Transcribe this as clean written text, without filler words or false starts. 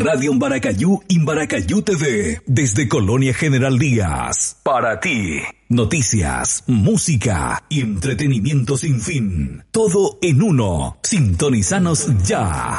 Radio Embaracayú y Embaracayú TV. Desde Colonia General Díaz. Para ti. Noticias, música y entretenimiento sin fin. Todo en uno. Sintonizanos ya.